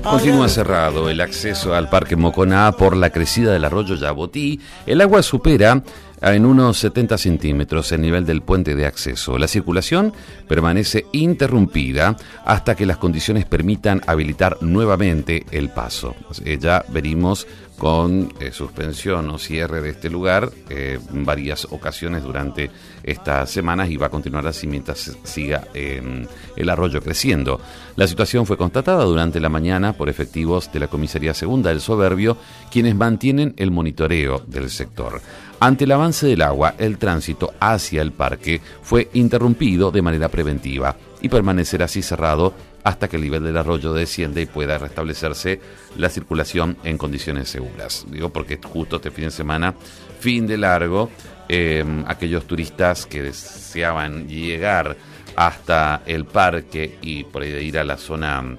Continúa cerrado el acceso al Parque Moconá por la crecida del arroyo Yabotí. El agua supera en unos 70 centímetros el nivel del puente de acceso. La circulación permanece interrumpida hasta que las condiciones permitan habilitar nuevamente el paso. Ya venimos con suspensión o cierre de este lugar varias ocasiones durante estas semanas y va a continuar así mientras siga el arroyo creciendo. La situación fue constatada durante la mañana por efectivos de la Comisaría Segunda del Soberbio, quienes mantienen el monitoreo del sector. Ante el avance del agua, el tránsito hacia el parque fue interrumpido de manera preventiva y permanecerá así cerrado hasta que el nivel del arroyo descienda y pueda restablecerse la circulación en condiciones seguras. Digo porque justo este fin de semana, fin de largo, aquellos turistas que deseaban llegar hasta el parque y por ahí de ir a la zona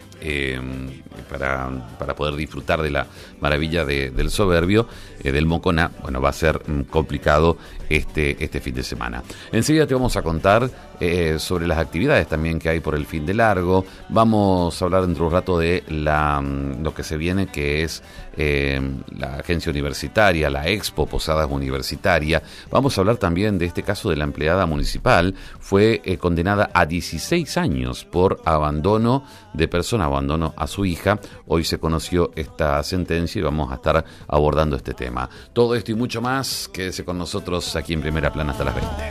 para poder disfrutar de la maravilla del Soberbio, del Moconá, bueno, va a ser complicado este fin de semana. Enseguida te vamos a contar sobre las actividades también que hay por el fin de largo. Vamos a hablar dentro de un rato de lo que se viene, que es la agencia universitaria, la Expo Posadas Universitaria. Vamos a hablar también de este caso de la empleada municipal. Fue condenada a 16 años por abandono a su hija. Hoy se conoció esta sentencia y vamos a estar abordando este tema. Todo esto y mucho más, quédese con nosotros aquí en Primera Plana hasta las 20.